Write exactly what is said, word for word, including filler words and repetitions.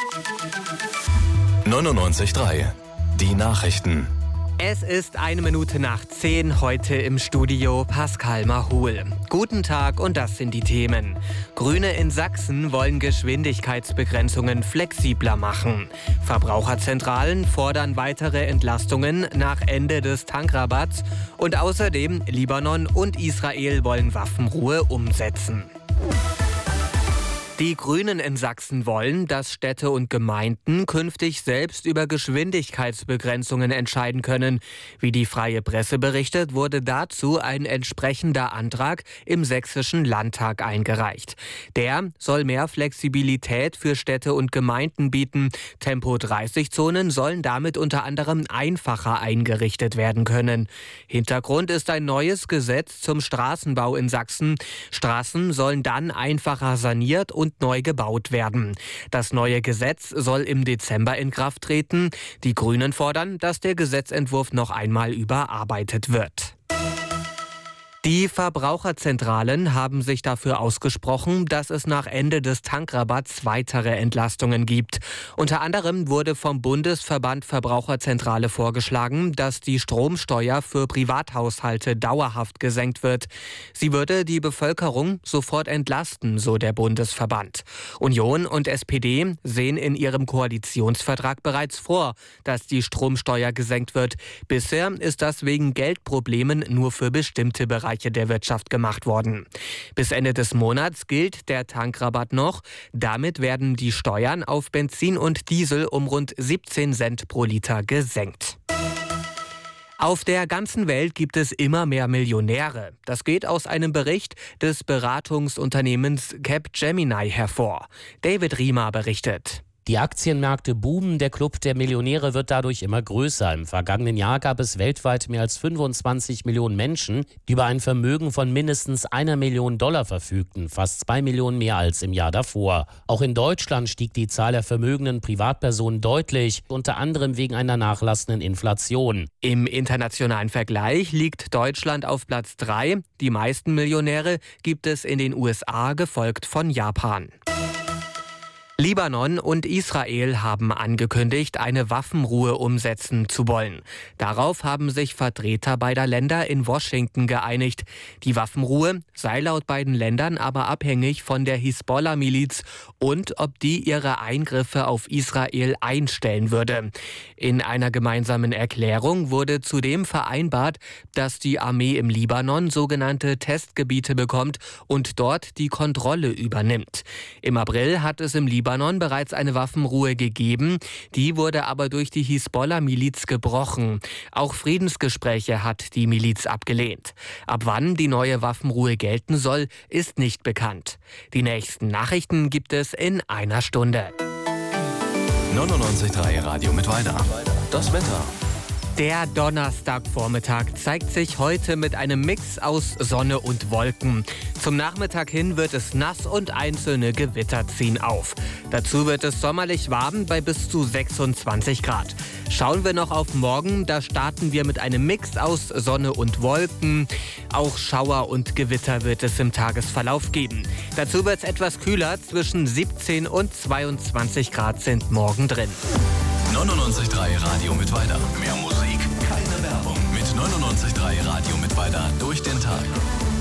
neunundneunzig Komma drei. Die Nachrichten. Es ist eine Minute nach zehn, heute im Studio Pascal Mahul. Guten Tag und das sind die Themen. Grüne in Sachsen wollen Geschwindigkeitsbegrenzungen flexibler machen. Verbraucherzentralen fordern weitere Entlastungen nach Ende des Tankrabatts. Und außerdem Libanon und Israel wollen Waffenruhe umsetzen. Die Grünen in Sachsen wollen, dass Städte und Gemeinden künftig selbst über Geschwindigkeitsbegrenzungen entscheiden können. Wie die Freie Presse berichtet, wurde dazu ein entsprechender Antrag im Sächsischen Landtag eingereicht. Der soll mehr Flexibilität für Städte und Gemeinden bieten. Tempo dreißig Zonen sollen damit unter anderem einfacher eingerichtet werden können. Hintergrund ist ein neues Gesetz zum Straßenbau in Sachsen. Straßen sollen dann einfacher saniert und und neu gebaut werden. Das neue Gesetz soll im Dezember in Kraft treten. Die Grünen fordern, dass der Gesetzentwurf noch einmal überarbeitet wird. Die Verbraucherzentralen haben sich dafür ausgesprochen, dass es nach Ende des Tankrabatts weitere Entlastungen gibt. Unter anderem wurde vom Bundesverband Verbraucherzentrale vorgeschlagen, dass die Stromsteuer für Privathaushalte dauerhaft gesenkt wird. Sie würde die Bevölkerung sofort entlasten, so der Bundesverband. Union und S P D sehen in ihrem Koalitionsvertrag bereits vor, dass die Stromsteuer gesenkt wird. Bisher ist das wegen Geldproblemen nur für bestimmte Bereiche der Wirtschaft gemacht worden. Bis Ende des Monats gilt der Tankrabatt noch. Damit werden die Steuern auf Benzin und Diesel um rund siebzehn Cent pro Liter gesenkt. Auf der ganzen Welt gibt es immer mehr Millionäre. Das geht aus einem Bericht des Beratungsunternehmens Capgemini hervor. David Riemer berichtet. Die Aktienmärkte boomen, der Club der Millionäre wird dadurch immer größer. Im vergangenen Jahr gab es weltweit mehr als fünfundzwanzig Millionen Menschen, die über ein Vermögen von mindestens einer Million Dollar verfügten, fast zwei Millionen mehr als im Jahr davor. Auch in Deutschland stieg die Zahl der vermögenden Privatpersonen deutlich, unter anderem wegen einer nachlassenden Inflation. Im internationalen Vergleich liegt Deutschland auf Platz drei. Die meisten Millionäre gibt es in den U S A, gefolgt von Japan. Libanon und Israel haben angekündigt, eine Waffenruhe umsetzen zu wollen. Darauf haben sich Vertreter beider Länder in Washington geeinigt. Die Waffenruhe sei laut beiden Ländern aber abhängig von der Hisbollah-Miliz und ob die ihre Eingriffe auf Israel einstellen würde. In einer gemeinsamen Erklärung wurde zudem vereinbart, dass die Armee im Libanon sogenannte Testgebiete bekommt und dort die Kontrolle übernimmt. Im April hat es im Libanon Libanon bereits eine Waffenruhe gegeben. Die wurde aber durch die Hisbollah-Miliz gebrochen. Auch Friedensgespräche hat die Miliz abgelehnt. Ab wann die neue Waffenruhe gelten soll, ist nicht bekannt. Die nächsten Nachrichten gibt es in einer Stunde. neunundneunzig Komma drei Radio Mittweida. Das Wetter. Der Donnerstagvormittag zeigt sich heute mit einem Mix aus Sonne und Wolken. Zum Nachmittag hin wird es nass und einzelne Gewitter ziehen auf. Dazu wird es sommerlich warm bei bis zu sechsundzwanzig Grad. Schauen wir noch auf morgen, da starten wir mit einem Mix aus Sonne und Wolken. Auch Schauer und Gewitter wird es im Tagesverlauf geben. Dazu wird es etwas kühler, zwischen siebzehn und zweiundzwanzig Grad sind morgen drin. neunundneunzig Komma drei Radio Mittweida. Mehr Musik, keine Werbung. Mit neunundneunzig Komma drei Radio Mittweida durch den Tag.